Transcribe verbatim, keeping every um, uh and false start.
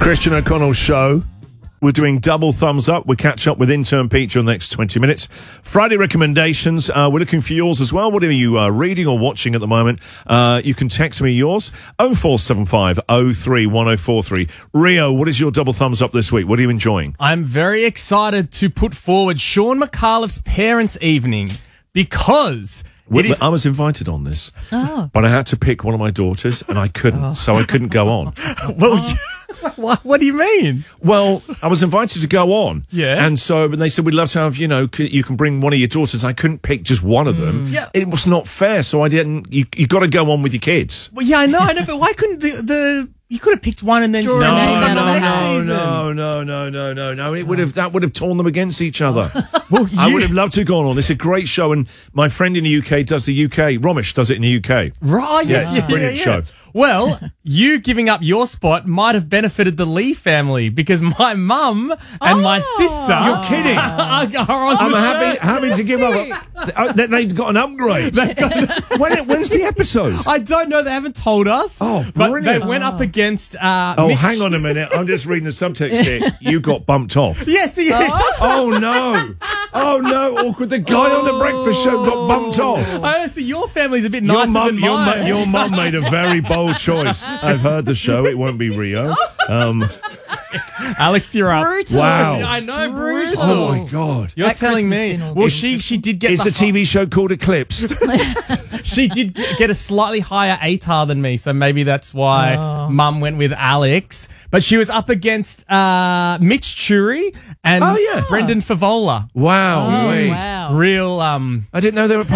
Christian O'Connell's show. We're doing double thumbs up. We'll catch up with intern Peter in the next twenty minutes. Friday recommendations. Uh, we're looking for yours as well. What are you uh, reading or watching at the moment? Uh, you can text me yours. oh four seven five oh three one oh four three. Rio, what is your double thumbs up this week? What are you enjoying? I'm very excited to put forward Sean McAuliffe's Parents' Evening because it is... I was invited on this, Oh. but I had to pick one of my daughters and I couldn't, Oh. so I couldn't go on. Well, you- what, what do you mean? Well, I was invited to go on. Yeah. And so and they said, we'd love to have, you know, c- you can bring one of your daughters. I couldn't pick just one of them. Yeah. It was not fair, so I didn't. You, you got to go on with your kids. Well, yeah, I know, I know, but why couldn't the... the you could have picked one and then... Draw a just- name out no, of the no, hat. season. no, no, no, no, no, no. It would have that would have torn them against each other. Well, I you- would have loved to have gone on. It's a great show, and my friend in the U K does the U K. Romish does it in the U K. Right, Yeah, yes, it's a brilliant show. Well, you giving up your spot might have benefited the Lee family because my mum and my Oh. sister... You're kidding. are, are on I'm the happy show. having to give up. A, uh, they- they've got an upgrade. when, when's the episode? I don't know. They haven't told us. Oh, but brilliant. they went up against. Uh, Oh, Mitch. hang on a minute. I'm just reading the subtext here. You got bumped off. Yes, he is. Oh, no. Oh, no. Awkward. The guy on the breakfast show got bumped off. I see your family's a bit Your nicer mum, than your, mine. mu- your mum made a very bold choice. I've heard the show. It won't be Rio. Um, Alex, you're up. Brutal. Wow. I know, Brutal. brutal. oh, my God. You're At telling Christmas me. dinner. Well, she she did get Is the the T V show called Eclipsed? she did g- get a slightly higher A T A R than me, so maybe that's why Oh. Mum went with Alex. But she was up against uh, Mitch Churi and Oh, yeah. Brendan Favola. Wow. Oh, wait. wow. Real um. I didn't know they were